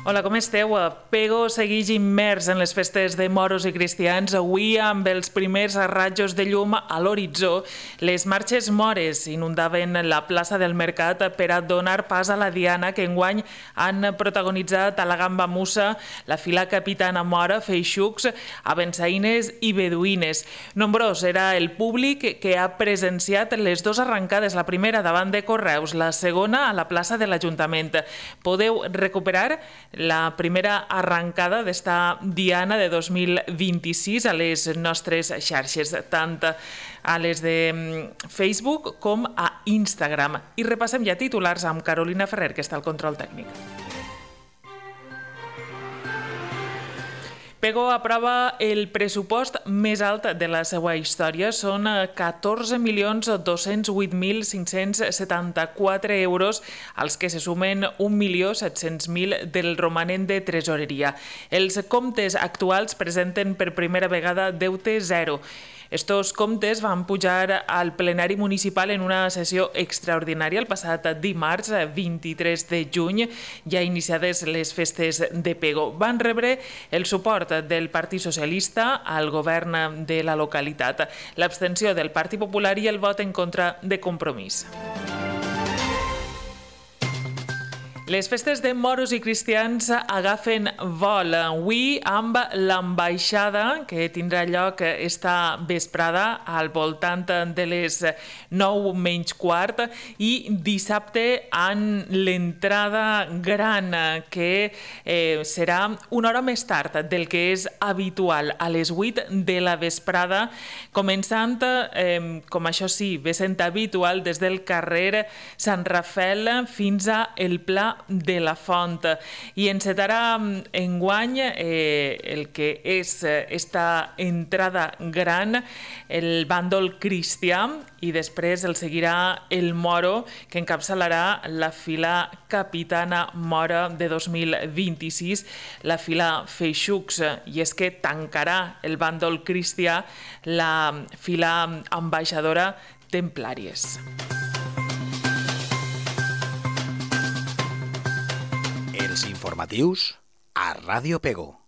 Hola, com esteu? Pego segueix immers en les festes de moros i cristians. Avui, amb els primers rajos de llum a l'horitzó, les marxes mores inundaven la plaça del Mercat per a donar pas a la diana que enguany han protagonitzat a la Gamba Musa, la Fila Capitana Mora, feixucs, abençaïnes i beduïnes. Nombrós era el públic que ha presenciat les dues arrancades, la primera davant de Correus, la segona a la plaça de l'Ajuntament. Podeu recuperar la primera arrancada d'esta Diana de 2026 a les nostres xarxes, tant a les de Facebook com a Instagram. I repassem ja titulars amb Carolina Ferrer, que està al control tècnic. Pego aprova el pressupost més alt de la seva història. Són 14.208.574 euros, als que se sumen 1.700.000 del romanent de tresoreria. Els comptes actuals presenten per primera vegada deute zero. Estos comptes van pujar al plenari municipal en una sessió extraordinària el passat dimarts 23 de juny, ja iniciades les festes de Pego. Van rebre el suport del Partit Socialista al govern de la localitat, l'abstenció del Partit Popular i el vot en contra de Compromís. Les festes de moros i cristians agafen vol avui amb l'ambaixada que tindrà lloc esta vesprada al voltant de les 9 menys quart i dissabte amb l'entrada gran que serà una hora més tard del que és habitual, a les 8 de la vesprada, començant, com això sí, ve sent habitual, des del carrer Sant Rafael fins a el Pla de la Font, i encetarà enguany el que és esta entrada gran, el bàndol cristià, i després el seguirà el moro, que encapçalarà la Fila Capitana Mora de 2026, la Fila Feixucs, i és que tancarà el bàndol cristià la Fila Ambaixadora Templàries. Els informatius a Ràdio Pego.